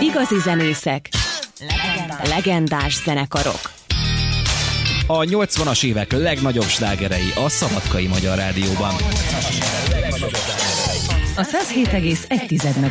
Igazi zenészek, legendás zenekarok. A 80-as évek legnagyobb slágerei a Szabadkai Magyar Rádióban. A 107,1